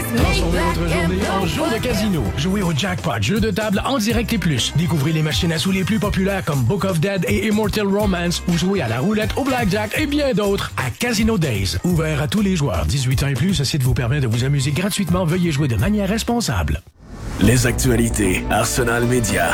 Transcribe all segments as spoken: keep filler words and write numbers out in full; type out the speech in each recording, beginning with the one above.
Transformez votre journée en jour de casino. Jouez au jackpot, jeu de table en direct et plus. Découvrez les machines à sous les plus populaires comme Book of Dead et Immortal Romance ou jouez à la roulette, au blackjack et bien d'autres à Casino Days. Ouvert à tous les joueurs. dix-huit ans et plus, ce site vous permet de vous amuser gratuitement. Veuillez jouer de manière responsable. Les actualités Arsenal Média.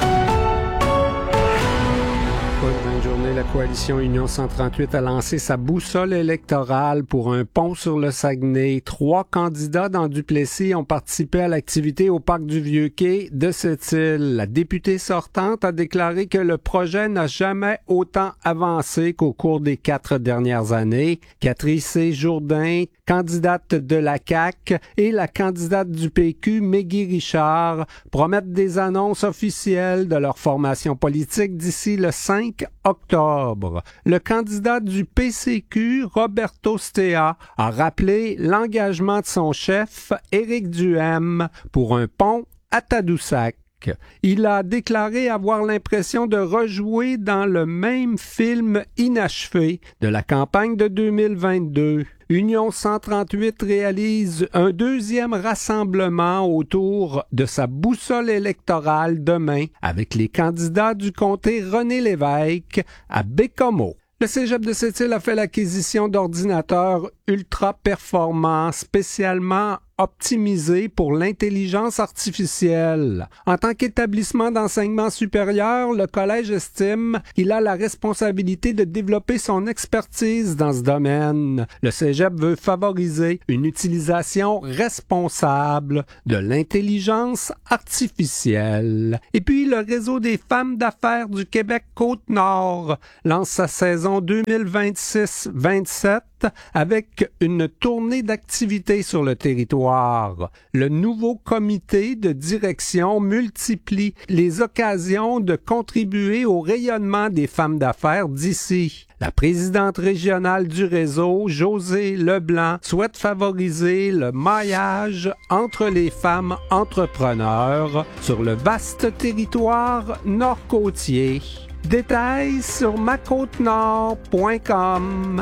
Bonne journée. La coalition Union cent trente-huit a lancé sa boussole électorale pour un pont sur le Saguenay. Trois candidats dans Duplessis ont participé à l'activité au parc du Vieux-Quai de cette île. La députée sortante a déclaré que le projet n'a jamais autant avancé qu'au cours des quatre dernières années. Catherine C. Jourdain, candidate de la C A Q, et la candidate du P Q, Meggy Richard, promettent des annonces officielles de leur formation politique d'ici le cinq octobre. Le candidat du P C Q, Roberto Stea, a rappelé l'engagement de son chef, Éric Duhem, pour un pont à Tadoussac. Il a déclaré avoir l'impression de rejouer dans le même film inachevé de la campagne de deux mille vingt-deux. Union cent trente-huit réalise un deuxième rassemblement autour de sa boussole électorale demain avec les candidats du comté René Lévesque à Bécomo. Le Cégep de Sept-Îles a fait l'acquisition d'ordinateurs ultra performants spécialement optimisés pour l'intelligence artificielle. En tant qu'établissement d'enseignement supérieur, le collège estime qu'il a la responsabilité de développer son expertise dans ce domaine. Le Cégep veut favoriser une utilisation responsable de l'intelligence artificielle. Et puis, le réseau des femmes d'affaires du Québec Côte-Nord lance sa saison deux mille vingt-six vingt-sept avec une tournée d'activités sur le territoire. Le nouveau comité de direction multiplie les occasions de contribuer au rayonnement des femmes d'affaires d'ici. La présidente régionale du réseau, Josée Leblanc, souhaite favoriser le maillage entre les femmes entrepreneurs sur le vaste territoire nord-côtier. Détails sur ma côte nord point com.